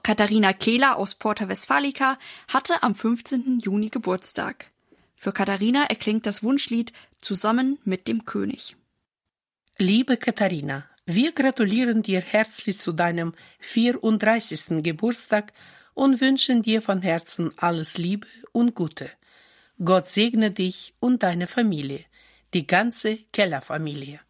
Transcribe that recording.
Katharina Kehler aus Porta Westfalica hatte am 15. Juni Geburtstag. Für Katharina erklingt das Wunschlied »Zusammen mit dem König«. Liebe Katharina, wir gratulieren dir herzlich zu deinem 34. Geburtstag und wünschen dir von Herzen alles Liebe und Gute. Gott segne dich und deine Familie, die ganze Keller-Familie.